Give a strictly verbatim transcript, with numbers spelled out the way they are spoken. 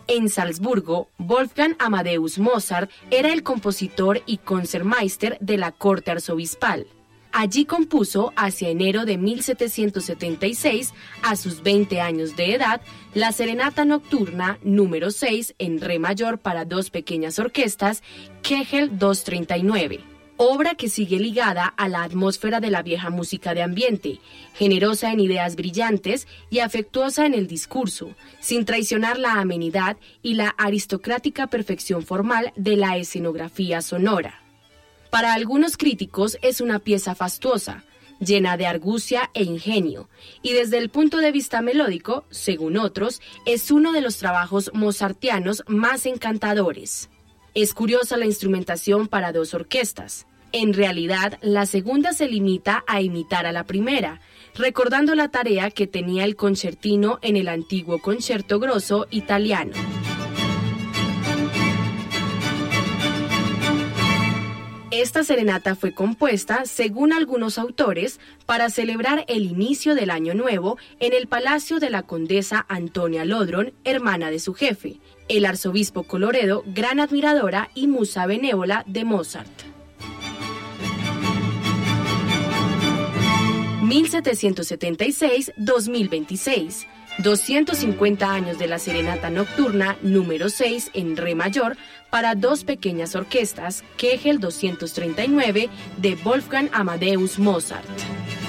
En Salzburgo, Wolfgang Amadeus Mozart era el compositor y concertmeister de la corte arzobispal. Allí compuso, hacia enero de mil setecientos setenta y seis, a sus veinte años de edad, la Serenata Nocturna número seis en re mayor para dos pequeñas orquestas, Kegel doscientos treinta y nueve. Obra que sigue ligada a la atmósfera de la vieja música de ambiente, generosa en ideas brillantes y afectuosa en el discurso, sin traicionar la amenidad y la aristocrática perfección formal de la escenografía sonora. Para algunos críticos es una pieza fastuosa, llena de argucia e ingenio, y desde el punto de vista melódico, según otros, es uno de los trabajos mozartianos más encantadores. Es curiosa la instrumentación para dos orquestas. En realidad, la segunda se limita a imitar a la primera, recordando la tarea que tenía el concertino en el antiguo concerto grosso italiano. Esta serenata fue compuesta, según algunos autores, para celebrar el inicio del Año Nuevo en el palacio de la condesa Antonia Lodron, hermana de su jefe, el arzobispo Colloredo, gran admiradora y musa benévola de Mozart. mil setecientos setenta y seis a dos mil veintiséis. doscientos cincuenta años de la Serenata Nocturna número seis en re mayor para dos pequeñas orquestas, Kegel doscientos treinta y nueve de Wolfgang Amadeus Mozart.